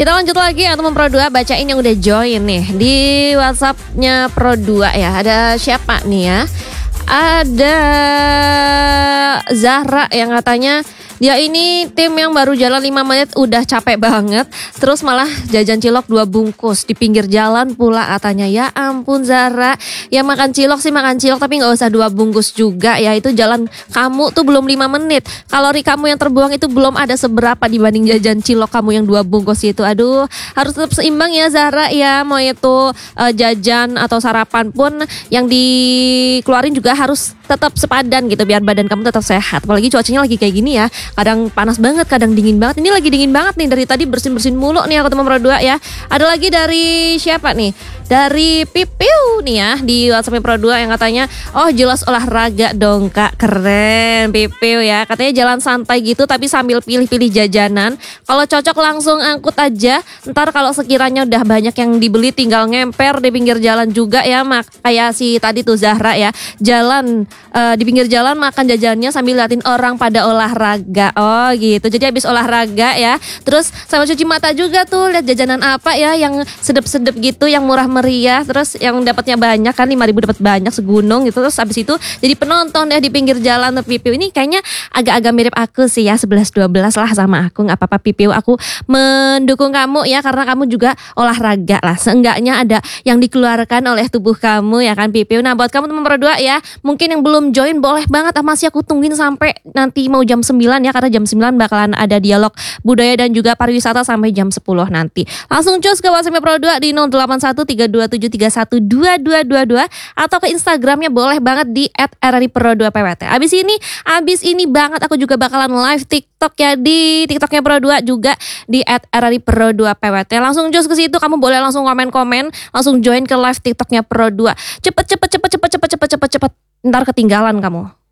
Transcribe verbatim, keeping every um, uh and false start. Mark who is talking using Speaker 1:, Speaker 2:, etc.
Speaker 1: Kita lanjut lagi ya teman Pro dua, bacain yang udah join nih di WhatsApp-nya Pro dua ya. Ada siapa nih ya? Ada Zahra yang katanya dia ini tim yang baru jalan lima menit udah capek banget. Terus malah jajan cilok dua bungkus di pinggir jalan pula katanya. Ya ampun Zahra, ya makan cilok sih makan cilok tapi gak usah dua bungkus juga ya. Itu jalan kamu tuh belum lima menit. Kalori kamu yang terbuang itu belum ada seberapa dibanding jajan cilok kamu yang dua bungkus itu. Aduh, harus tetap seimbang ya Zahra ya. Mau itu uh, jajan atau sarapan pun yang dikeluarin juga harus tetap sepadan gitu biar badan kamu tetap sehat. Apalagi cuacanya lagi kayak gini ya. Kadang panas banget, kadang dingin banget. Ini lagi dingin banget nih, dari tadi bersin-bersin mulu nih aku teman Pro dua ya. Ada lagi dari siapa nih? Dari Pipiu nih ya di WhatsApp Pro dua yang katanya, oh jelas olahraga dong kak, keren Pipiu ya. Katanya jalan santai gitu tapi sambil pilih-pilih jajanan. Kalau cocok langsung angkut aja. Ntar kalau sekiranya udah banyak yang dibeli tinggal ngemper di pinggir jalan juga ya. Mak kayak si tadi tuh Zahra ya, jalan uh, di pinggir jalan makan jajannya sambil liatin orang pada olahraga. Oh gitu, jadi habis olahraga ya, terus sambil cuci mata juga tuh, lihat jajanan apa ya yang sedep-sedep gitu, yang murah meriah, terus yang dapatnya banyak kan, lima ribu dapat banyak segunung gitu. Terus habis itu jadi penonton ya di pinggir jalan. Pipiu ini kayaknya agak-agak mirip aku sih ya, sebelas dua belas lah sama aku. Gak apa-apa Pipiu, aku mendukung kamu ya, karena kamu juga olahraga lah, seenggaknya ada yang dikeluarkan oleh tubuh kamu ya kan Pipiu. Nah buat kamu teman Pro dua ya, mungkin yang belum join boleh banget, masih aku tungguin sampai nanti mau jam sembilan ya, karena jam sembilan bakalan ada dialog budaya dan juga pariwisata sampai jam sepuluh nanti. Langsung cus ke WhatsApp Pro dua di nol delapan satu tiga dua tujuh tiga satu dua dua dua dua atau ke Instagramnya boleh banget di et r r i pro dua p w t. Abis ini, abis ini banget aku juga bakalan live TikTok ya, di TikToknya Pro dua juga di et r r i pro dua p w t. Langsung cus ke situ, kamu boleh langsung komen-komen, langsung join ke live TikToknya Pro dua. Cepet cepet cepet cepet cepet cepet cepet cepet, ntar ketinggalan kamu.